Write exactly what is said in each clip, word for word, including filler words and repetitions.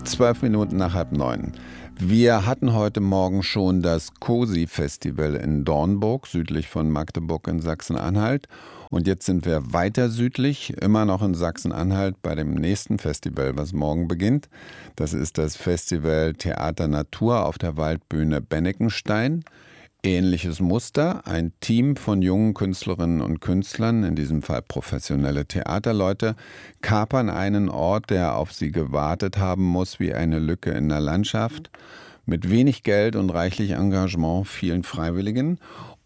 Zwölf Minuten nach halb neun. Wir hatten heute Morgen schon das Cosi-Festival in Dornburg, südlich von Magdeburg in Sachsen-Anhalt. Und jetzt sind wir weiter südlich, immer noch in Sachsen-Anhalt, bei dem nächsten Festival, was morgen beginnt. Das ist das Festival Theater Natur auf der Waldbühne Bennekenstein. Ähnliches Muster, ein Team von jungen Künstlerinnen und Künstlern, in diesem Fall professionelle Theaterleute, kapern einen Ort, der auf sie gewartet haben muss, wie eine Lücke in der Landschaft, mit wenig Geld und reichlich Engagement vielen Freiwilligen.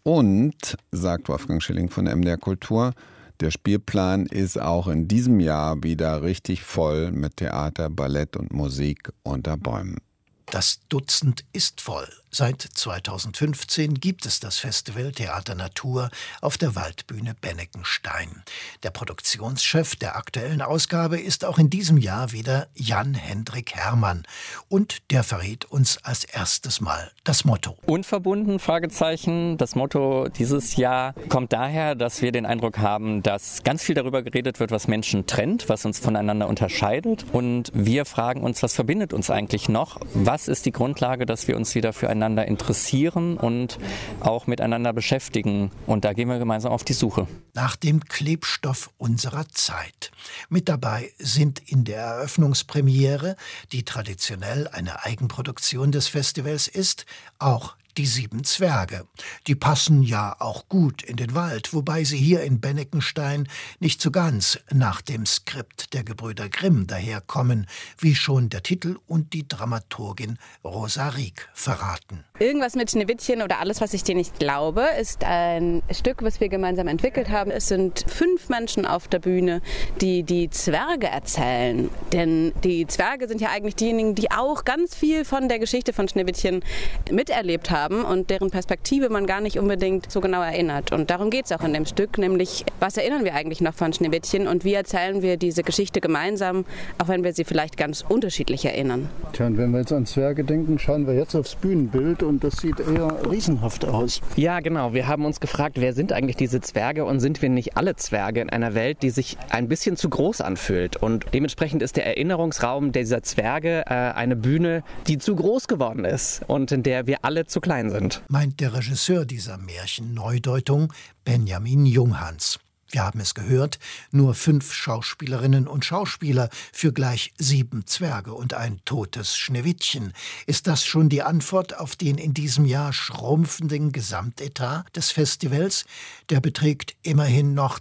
Und, sagt Wolfgang Schilling von M D R Kultur, der Spielplan ist auch in diesem Jahr wieder richtig voll mit Theater, Ballett und Musik unter Bäumen. Das Dutzend ist voll. Seit zweitausendfünfzehn gibt es das Festival Theater Natur auf der Waldbühne Bennekenstein. Der Produktionschef der aktuellen Ausgabe ist auch in diesem Jahr wieder Jan-Hendrik Herrmann. Und der verrät uns als erstes Mal das Motto. Unverbunden, Fragezeichen. Das Motto dieses Jahr kommt daher, dass wir den Eindruck haben, dass ganz viel darüber geredet wird, was Menschen trennt, was uns voneinander unterscheidet. Und wir fragen uns, was verbindet uns eigentlich noch? Was ist die Grundlage, dass wir uns wieder füreinander interessieren und auch miteinander beschäftigen? Und da gehen wir gemeinsam auf die Suche. Nach dem Klebstoff unserer Zeit. Mit dabei sind in der Eröffnungspremiere, die traditionell eine Eigenproduktion des Festivals ist, auch die sieben Zwerge. Die passen ja auch gut in den Wald, wobei sie hier in Bennekenstein nicht so ganz nach dem Skript der Gebrüder Grimm daherkommen, wie schon der Titel und die Dramaturgin Rosa Rieck verraten. Irgendwas mit Schneewittchen oder Alles, was ich dir nicht glaube, ist ein Stück, was wir gemeinsam entwickelt haben. Es sind fünf Menschen auf der Bühne, die die Zwerge erzählen. Denn die Zwerge sind ja eigentlich diejenigen, die auch ganz viel von der Geschichte von Schneewittchen miterlebt haben und deren Perspektive man gar nicht unbedingt so genau erinnert. Und darum geht es auch in dem Stück, nämlich was erinnern wir eigentlich noch von Schneewittchen und wie erzählen wir diese Geschichte gemeinsam, auch wenn wir sie vielleicht ganz unterschiedlich erinnern. Tja, und wenn wir jetzt an Zwerge denken, schauen wir jetzt aufs Bühnenbild und das sieht eher riesenhaft aus. Ja, genau. Wir haben uns gefragt, wer sind eigentlich diese Zwerge und sind wir nicht alle Zwerge in einer Welt, die sich ein bisschen zu groß anfühlt? Und dementsprechend ist der Erinnerungsraum dieser Zwerge äh, eine Bühne, die zu groß geworden ist und in der wir alle zu klein sind. Meint der Regisseur dieser Märchen-Neudeutung, Benjamin Junghans. Wir haben es gehört, nur fünf Schauspielerinnen und Schauspieler für gleich sieben Zwerge und ein totes Schneewittchen. Ist das schon die Antwort auf den in diesem Jahr schrumpfenden Gesamtetat des Festivals? Der beträgt immerhin noch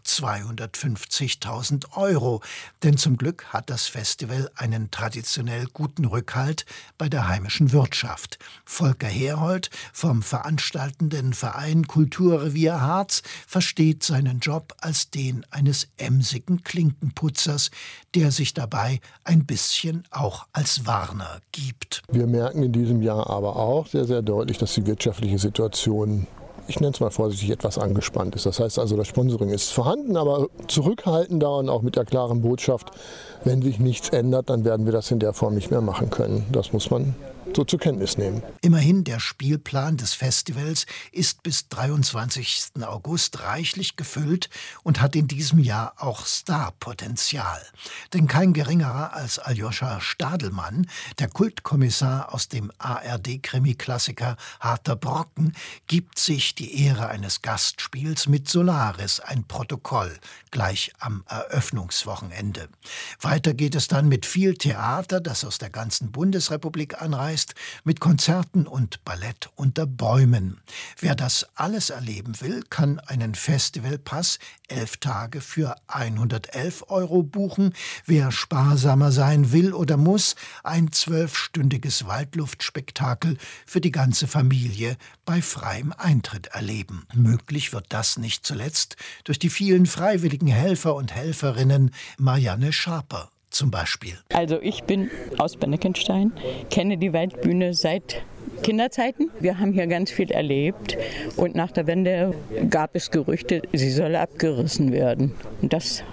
zweihundertfünfzigtausend Euro. Denn zum Glück hat das Festival einen traditionell guten Rückhalt bei der heimischen Wirtschaft. Volker Herhold vom veranstaltenden Verein Kulturrevier Harz versteht seinen Job als den eines emsigen Klinkenputzers, der sich dabei ein bisschen auch als Warner gibt. Wir merken in diesem Jahr aber auch sehr, sehr deutlich, dass die wirtschaftliche Situation, ich nenne es mal vorsichtig, etwas angespannt ist. Das heißt also, das Sponsoring ist vorhanden, aber zurückhaltender und auch mit der klaren Botschaft, wenn sich nichts ändert, dann werden wir das in der Form nicht mehr machen können. Das muss man so zur Kenntnis nehmen. Immerhin, der Spielplan des Festivals ist bis dreiundzwanzigsten August reichlich gefüllt und hat in diesem Jahr auch Starpotenzial. Denn kein geringerer als Aljoscha Stadelmann, der Kultkommissar aus dem A R D-Krimi-Klassiker Harter Brocken, gibt sich die Ehre eines Gastspiels mit Solaris, ein Protokoll, gleich am Eröffnungswochenende. Weiter geht es dann mit viel Theater, das aus der ganzen Bundesrepublik anreist, mit Konzerten und Ballett unter Bäumen. Wer das alles erleben will, kann einen Festivalpass elf Tage für hundertelf Euro buchen. Wer sparsamer sein will oder muss, ein zwölfstündiges Waldluftspektakel für die ganze Familie bei freiem Eintritt erleben. Möglich wird das nicht zuletzt durch die vielen freiwilligen Helfer und Helferinnen, Marianne Schaper zum Beispiel. Also ich bin aus Bennekenstein, kenne die Waldbühne seit Kinderzeiten. Wir haben hier ganz viel erlebt und nach der Wende gab es Gerüchte, sie solle abgerissen werden. Und das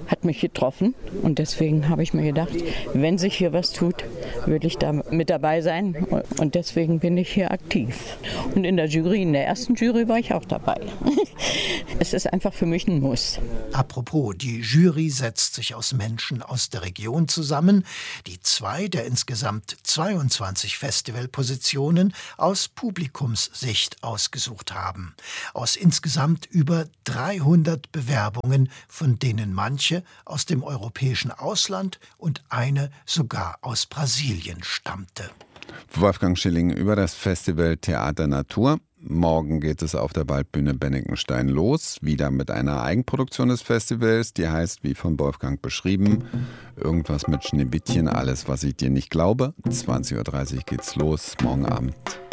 hat mich getroffen. Und deswegen habe ich mir gedacht, wenn sich hier was tut, würde ich da mit dabei sein. Und deswegen bin ich hier aktiv. Und in der Jury, in der ersten Jury war ich auch dabei. Es ist einfach für mich ein Muss. Apropos, die Jury setzt sich aus Menschen aus der Region zusammen, die zwei der insgesamt zweiundzwanzig Festivalpositionen aus Publikumssicht ausgesucht haben. Aus insgesamt über dreihundert Bewerbungen, von denen manche aus dem europäischen Ausland und eine sogar aus Brasilien stammte. Wolfgang Schilling über das Festival Theater Natur. Morgen geht es auf der Waldbühne Bennikenstein los, wieder mit einer Eigenproduktion des Festivals, die heißt, wie von Wolfgang beschrieben, irgendwas mit Schneewittchen, alles, was ich dir nicht glaube. zwanzig Uhr dreißig geht's los, morgen Abend.